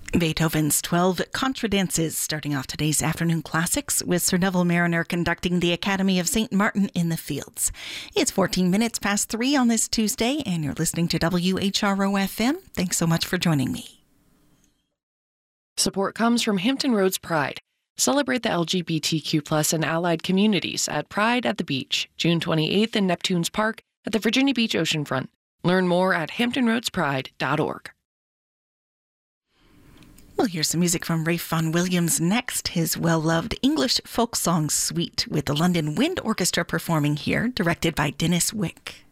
Beethoven's 12 Contradances, starting off today's afternoon classics with Sir Neville Mariner conducting the Academy of St. Martin in the Fields. It's 14 minutes past 3 on this Tuesday, and you're listening to WHRO-FM. Thanks so much for joining me. Support comes from Hampton Roads Pride. Celebrate the LGBTQ+ and allied communities at Pride at the Beach, June 28th in Neptune's Park at the Virginia Beach Oceanfront. Learn more at hamptonroadspride.org. We'll hear some music from Ralph Vaughan Williams next, his well-loved English folk song suite with the London Wind Orchestra performing here, directed by Dennis Wick.